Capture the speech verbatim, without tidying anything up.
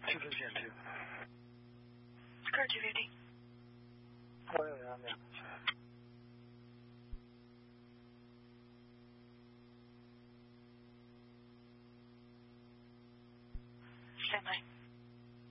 几分限制。 Card two fifty. Oh, yeah, yeah, yeah.